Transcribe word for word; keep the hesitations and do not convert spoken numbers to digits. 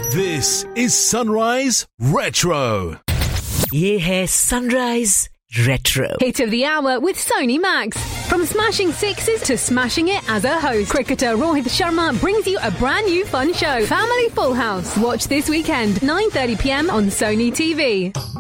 This is Sunrise Retro. ये है Sunrise Retro. Hit of the hour with Sony Max. From smashing sixes to smashing it as a host, cricketer Rohit Sharma brings you a brand new fun show, Family Full House. Watch this weekend, nine thirty p m on Sony T V.